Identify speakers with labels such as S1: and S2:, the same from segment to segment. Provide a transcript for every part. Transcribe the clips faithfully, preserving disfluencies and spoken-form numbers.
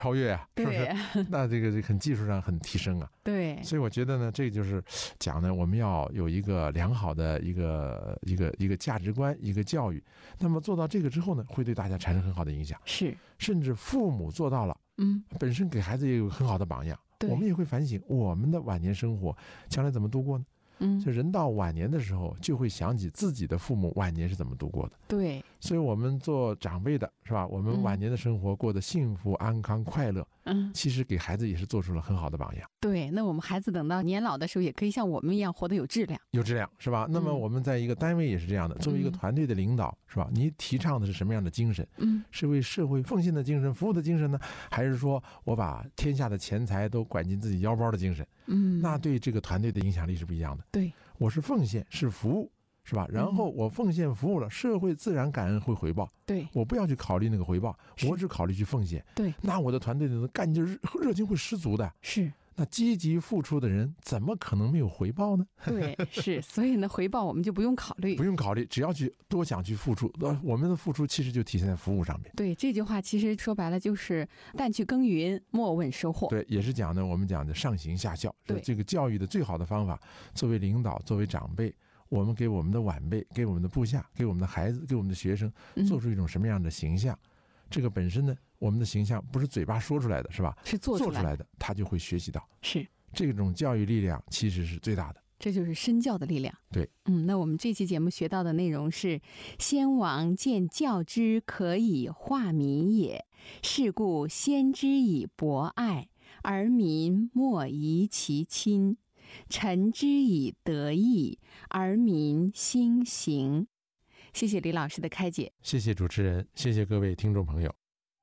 S1: 超越啊，是不是？那这个很技术上很提升啊。
S2: 对，
S1: 所以我觉得呢，这就是讲呢，我们要有一个良好的一个一个一个价值观，一个教育。那么做到这个之后呢，会对大家产生很好的影响。
S2: 是，
S1: 甚至父母做到了，嗯，本身给孩子也有很好的榜样。我们也会反省我们的晚年生活将来怎么度过呢？嗯，就人到晚年的时候，就会想起自己的父母晚年是怎么度过的。
S2: 对，
S1: 所以我们做长辈的是吧？我们晚年的生活过得幸福、安康、快乐，嗯，其实给孩子也是做出了很好的榜样。
S2: 对，那我们孩子等到年老的时候，也可以像我们一样活得有质量，
S1: 有质量是吧？那么我们在一个单位也是这样的，作为一个团队的领导是吧？你提倡的是什么样的精神？嗯，是为社会奉献的精神、服务的精神呢，还是说我把天下的钱财都管进自己腰包的精神？嗯，那对这个团队的影响力是不一样的。
S2: 对，
S1: 我是奉献，是服务。是吧？然后我奉献服务了，社会自然感恩会回报。
S2: 对，
S1: 我不要去考虑那个回报，我只考虑去奉献。
S2: 对，
S1: 那我的团队的干劲热情会十足的。
S2: 是，
S1: 那积极付出的人怎么可能没有回报呢？
S2: 对，是，所以呢，回报我们就不用考虑，
S1: 不用考虑，只要去多想去付出。我们的付出其实就体现在服务上面。
S2: 对，这句话其实说白了就是“但去耕耘，莫问收获”。
S1: 对，也是讲的我们讲的上行下效。
S2: 对，
S1: 这个教育的最好的方法，作为领导，作为长辈。我们给我们的晚辈，给我们的部下，给我们的孩子，给我们的学生做出一种什么样的形象，嗯，这个本身呢，我们的形象不是嘴巴说出来的，是吧？
S2: 是做出来的，
S1: 做出来的，他就会学习到。
S2: 是，
S1: 这种教育力量其实是最大的，
S2: 这就是身教的力量。
S1: 对，
S2: 嗯，那我们这期节目学到的内容是：先王见教之可以化民也，是故先之以博爱，而民莫疑其亲。臣之以德义，而民兴行。谢谢李老师的开解。
S1: 谢谢主持人，谢谢各位听众朋友。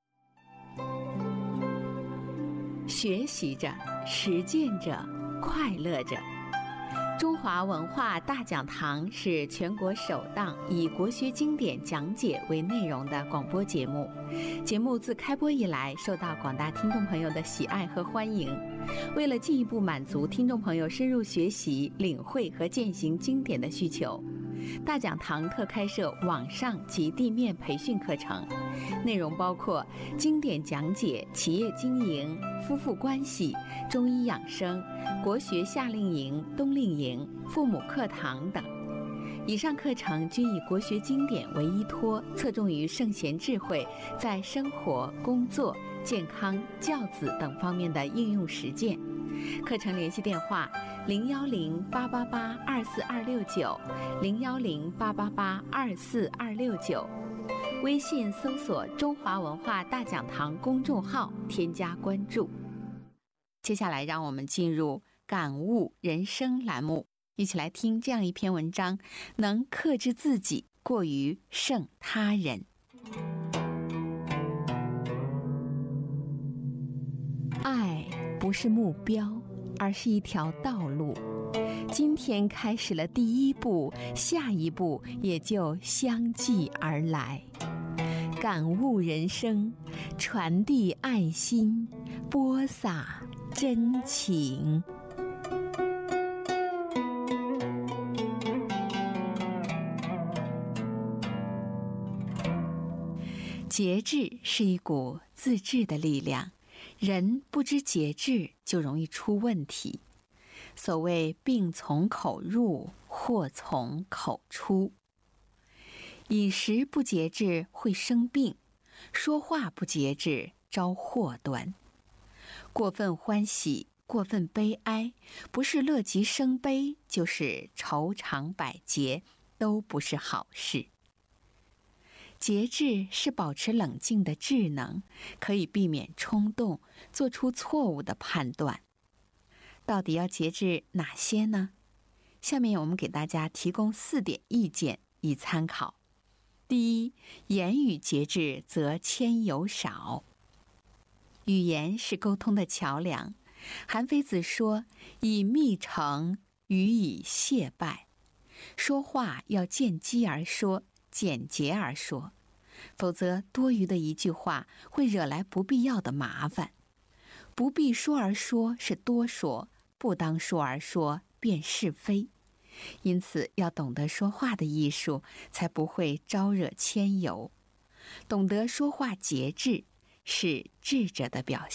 S3: 学习着，实践着，快乐着。中华文化大讲堂是全国首档以国学经典讲解为内容的广播节目。节目自开播以来，受到广大听众朋友的喜爱和欢迎。为了进一步满足听众朋友深入学习、领会和践行经典的需求，大讲堂特开设网上及地面培训课程，内容包括经典讲解、企业经营、夫妇关系、中医养生、国学夏令营、冬令营、父母课堂等。以上课程均以国学经典为依托，侧重于圣贤智慧在生活、工作、健康、教子等方面的应用实践。课程联系电话：零幺零八八八二四二六九，零幺零八八八二四二六九。微信搜索“中华文化大讲堂”公众号，添加关注。接下来，让我们进入感悟人生栏目，一起来听这样一篇文章：能克制自己，过于胜他人。爱不是目标，而是一条道路。今天开始了第一步，下一步也就相继而来。感悟人生，传递爱心，播撒真情。节制是一股自制的力量，人不知节制就容易出问题。所谓病从口入，祸从口出。饮食不节制会生病，说话不节制招祸端。过分欢喜，过分悲哀，不是乐极生悲，就是愁肠百结，都不是好事。节制是保持冷静的智能，可以避免冲动，做出错误的判断。到底要节制哪些呢？下面我们给大家提供四点意见以参考。第一，言语节制则谦有少。语言是沟通的桥梁。韩非子说：“以密成，语以谢败。”说话要见机而说，简洁而说，否则多余的一句话会惹来不必要的麻烦。不必说而说是多说，不当说而说便是非。因此要懂得说话的艺术，才不会招惹迁尤。懂得说话节制，是智者的表现。